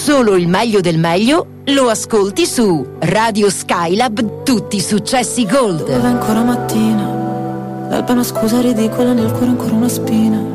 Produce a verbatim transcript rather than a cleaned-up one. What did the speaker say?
Solo il meglio del meglio lo ascolti su Radio Skylab, tutti i successi gold. Dove ancora mattina, l'alba è una scusa ridicola, nel cuore ancora una spina.